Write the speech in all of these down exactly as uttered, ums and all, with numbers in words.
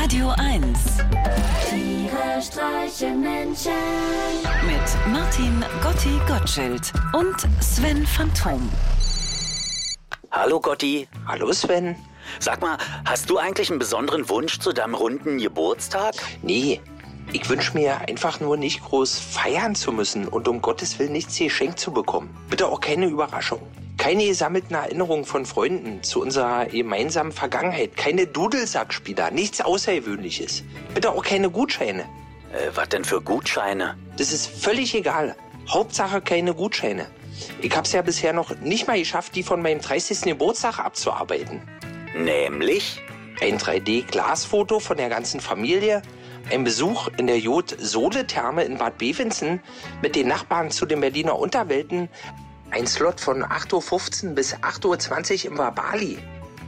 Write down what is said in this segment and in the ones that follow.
Radio eins. Tiere streichen Menschen. Mit Martin Gotti Gottschild und Sven Phantom. Hallo Gotti. Hallo Sven. Sag mal, hast du eigentlich einen besonderen Wunsch zu deinem runden Geburtstag? Nee, ich wünsche mir einfach nur nicht groß feiern zu müssen und um Gottes Willen nichts geschenkt zu bekommen. Bitte auch keine Überraschung. Keine gesammelten Erinnerungen von Freunden zu unserer gemeinsamen Vergangenheit. Keine Dudelsackspieler, nichts Außergewöhnliches. Bitte auch keine Gutscheine. Äh, was denn für Gutscheine? Das ist völlig egal. Hauptsache keine Gutscheine. Ich hab's ja bisher noch nicht mal geschafft, die von meinem dreißigsten Geburtstag abzuarbeiten. Nämlich? Ein drei D-Glasfoto von der ganzen Familie, ein Besuch in der Jod-Sohle-Therme in Bad Bevensen mit den Nachbarn zu den Berliner Unterwelten, ein Slot von acht Uhr fünfzehn bis acht Uhr zwanzig im Wabali.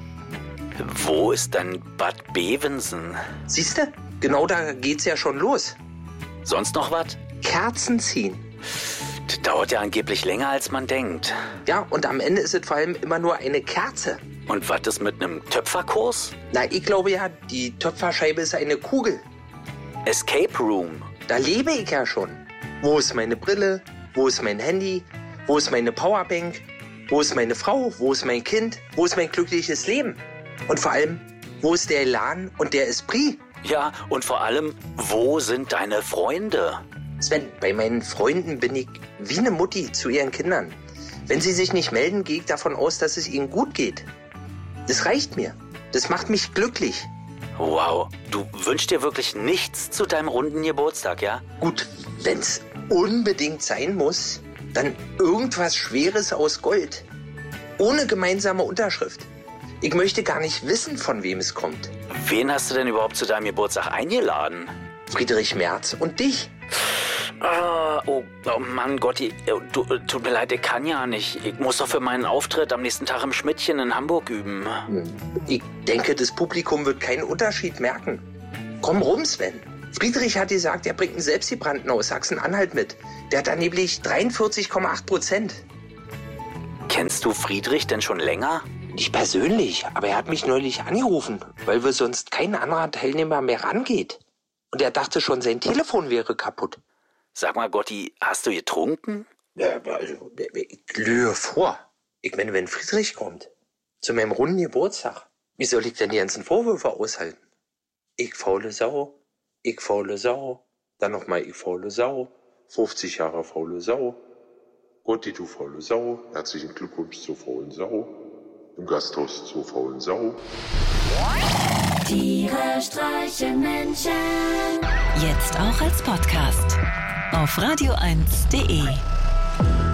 Wo ist denn Bad Bevensen? Siehste, genau da geht's ja schon los. Sonst noch was? Kerzen ziehen. Das dauert ja angeblich länger, als man denkt. Ja, und am Ende ist es vor allem immer nur eine Kerze. Und was ist mit einem Töpferkurs? Na, ich glaube ja, die Töpferscheibe ist eine Kugel. Escape Room. Da lebe ich ja schon. Wo ist meine Brille? Wo ist mein Handy? Wo ist meine Powerbank? Wo ist meine Frau? Wo ist mein Kind? Wo ist mein glückliches Leben? Und vor allem, wo ist der Elan und der Esprit? Ja, und vor allem, wo sind deine Freunde? Sven, bei meinen Freunden bin ich wie eine Mutti zu ihren Kindern. Wenn sie sich nicht melden, gehe ich davon aus, dass es ihnen gut geht. Das reicht mir. Das macht mich glücklich. Wow, du wünschst dir wirklich nichts zu deinem runden Geburtstag, ja? Gut, wenn's unbedingt sein muss, dann irgendwas Schweres aus Gold. Ohne gemeinsame Unterschrift. Ich möchte gar nicht wissen, von wem es kommt. Wen hast du denn überhaupt zu deinem Geburtstag eingeladen? Friedrich Merz und dich. Ah, oh, oh Mann, Gotti, du, tut mir leid, ich kann ja nicht. Ich muss doch für meinen Auftritt am nächsten Tag im Schmidtchen in Hamburg üben. Ich denke, das Publikum wird keinen Unterschied merken. Komm rum, Sven. Friedrich hat gesagt, er bringt einen Selbstgebrannten aus Sachsen-Anhalt mit. Der hat da nämlich dreiundvierzig Komma acht Prozent. Kennst du Friedrich denn schon länger? Nicht persönlich, aber er hat mich neulich angerufen, weil wir sonst kein anderer Teilnehmer mehr rangeht. Und er dachte schon, sein Telefon wäre kaputt. Sag mal, Gotti, hast du getrunken? Ja, also, ich glühe vor. Ich meine, wenn Friedrich kommt, zu meinem runden Geburtstag, wie soll ich denn die ganzen Vorwürfe aushalten? Ich faule Sau, ich faule Sau, dann nochmal ich faule Sau, fünfzig Jahre faule Sau. Gotti, du faule Sau, herzlichen Glückwunsch zur faulen Sau, im Gasthaus zur faulen Sau. Tiere streichen Menschen. Jetzt auch als Podcast auf radio eins punkt de.